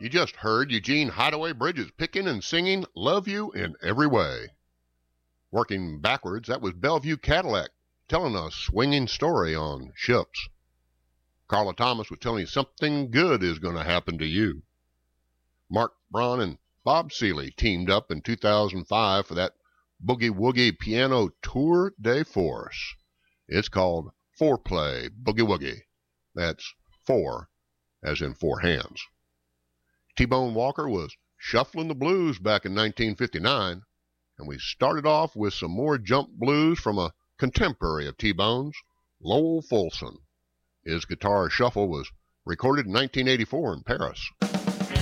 You just heard Eugene Hideaway Bridges picking and singing Love You in Every Way. Working backwards, that was Bellevue Cadillac telling a swinging story on ships. Carla Thomas was telling you something good is going to happen to you. Mark Braun and Bob Seeley teamed up in 2005 for that boogie woogie piano tour de force. It's called Foreplay Boogie Woogie. That's four, as in four hands. T-Bone Walker was shuffling the blues back in 1959, and we started off with some more jump blues from a contemporary of T-Bone's, Lowell Fulson. His guitar shuffle was recorded in 1984 in Paris.